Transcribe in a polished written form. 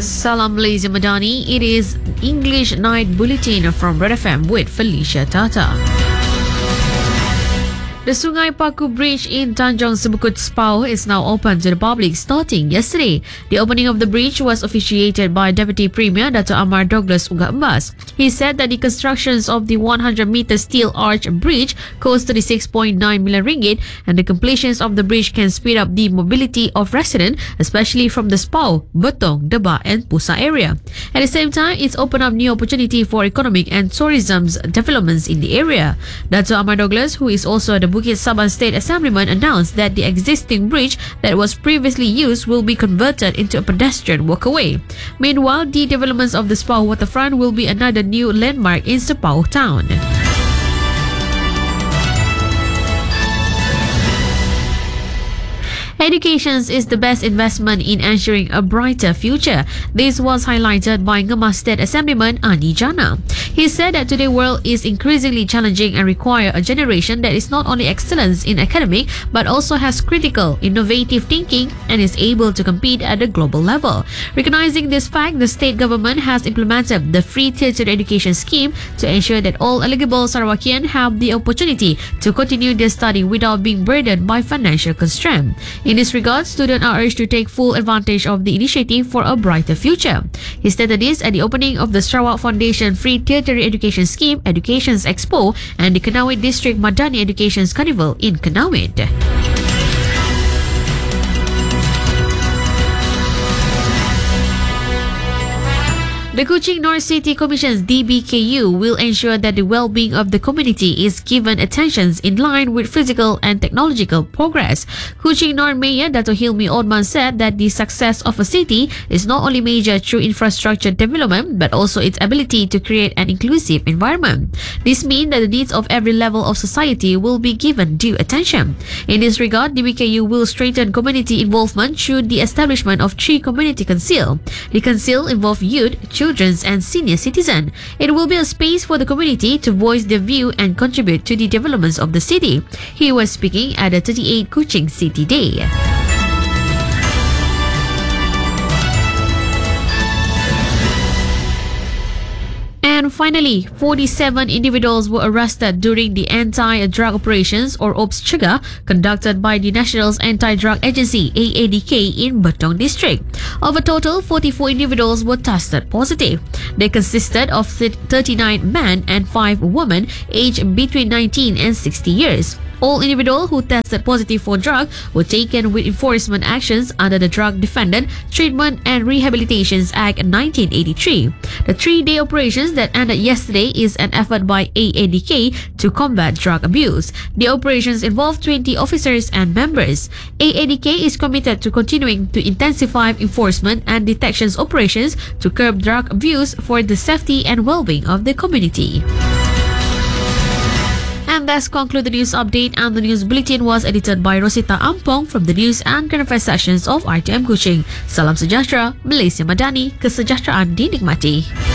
Salam Malaysia Madani. It is English Night Bulletin from Red FM with Felicia Tata. The Sungai Paku Bridge in Tanjung Sebukut, Sepau is now open to the public starting yesterday. The opening of the bridge was officiated by Deputy Premier Dato' Amar Douglas Unggah Embas. He said that the constructions of the 100-meter steel arch bridge cost 36.9 million ringgit, and the completions of the bridge can speed up the mobility of residents, especially from the Sepau, Betong, Debak and Pusa area. At the same time, it's opened up new opportunity for economic and tourism's developments in the area. Dato' Amar Douglas, who is also the Bukit Saban State Assemblyman, announced that the existing bridge that was previously used will be converted into a pedestrian walkway. Meanwhile, the developments of the Sepau waterfront will be another new landmark in Sepau town. Education is the best investment in ensuring a brighter future. This was highlighted by Ngemas State Assemblyman Ani Jana. He said that today's world is increasingly challenging and require a generation that is not only excellent in academic but also has critical, innovative thinking and is able to compete at the global level. Recognizing this fact, the state government has implemented the free tertiary education scheme to ensure that all eligible Sarawakian have the opportunity to continue their study without being burdened by financial constraints. In this regard, students are urged to take full advantage of the initiative for a brighter future. He stated this at the opening of the Sarawak Foundation Free Tertiary Education Scheme Educations Expo and the Kenawit District Madani Educations Carnival in Kenawit. The Kuching North City Commission's DBKU will ensure that the well-being of the community is given attention in line with physical and technological progress. Kuching North Mayor Dato' Hilmi Odman said that the success of a city is not only measured through infrastructure development but also its ability to create an inclusive environment. This means that the needs of every level of society will be given due attention. In this regard, DBKU will strengthen community involvement through the establishment of 3 community council. The council involve youth, children and senior citizens. It will be a space for the community to voice their view and contribute to the developments of the city. He was speaking at the 38th Kuching City Day. And finally, 47 individuals were arrested during the anti-drug operations or OPS Chega conducted by the National Anti-Drug Agency AADK in Betong District. Of a total, 44 individuals were tested positive. They consisted of 39 men and 5 women aged between 19 and 60 years. All individuals who tested positive for drug were taken with enforcement actions under the Drug Defendant Treatment and Rehabilitations Act 1983. The 3-day operations that ended yesterday is an effort by AADK to combat drug abuse. The operations involved 20 officers and members. AADK is committed to continuing to intensify enforcement and detection operations to curb drug abuse for the safety and well-being of the community. And that's conclude the news update, and the news bulletin was edited by Rosita Ampong from the news and current affairs sections of RTM Kuching. Salam sejahtera, Malaysia Madani, kesejahteraan dinikmati.